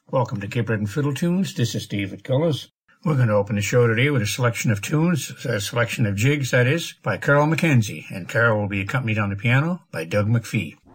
Welcome to Cape Breton Fiddle Tunes. This is David Gullis. We're going to open the show today with a selection of tunes, a selection of jigs, that is, by Carol McKenzie. And Carol will be accompanied on the piano by Doug McPhee.